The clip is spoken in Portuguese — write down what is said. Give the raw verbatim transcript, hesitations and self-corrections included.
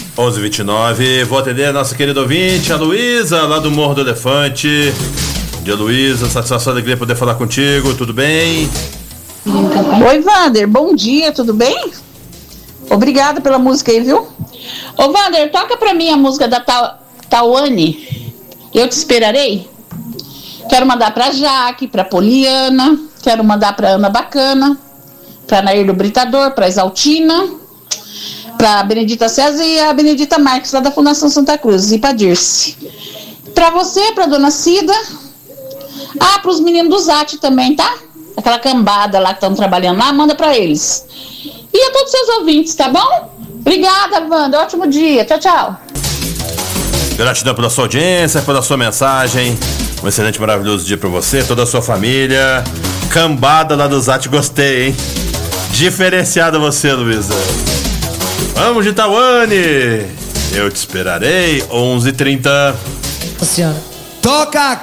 onze e vinte e nove, vou atender a nossa querida ouvinte, a Luísa, lá do Morro do Elefante. Bom dia, Luísa, satisfação, alegria poder falar contigo, tudo bem? Oi, Wander, bom dia, tudo bem? Obrigada pela música aí, viu? Ô, Wander, toca pra mim a música da Ta- Tawane, Eu Te Esperarei. Quero mandar pra Jaque, pra Poliana, quero mandar pra Ana Bacana, pra Nair do Britador, pra Exaltina, pra Benedita César e a Benedita Marques, lá da Fundação Santa Cruz, e pra Dirce. Pra você, pra Dona Cida. Ah, pros meninos do Zate também, tá? Aquela cambada lá que estão trabalhando lá, manda pra eles. E a todos os seus ouvintes, tá bom? Obrigada, Wanda, ótimo dia, tchau, tchau. Gratidão pela sua audiência, pela sua mensagem. Um excelente, maravilhoso dia pra você, toda a sua família. Cambada lá do Zate, gostei, hein? Diferenciada você, Luísa. Vamos de Tawane. Eu te esperarei, onze e trinta. Senhora. Toca!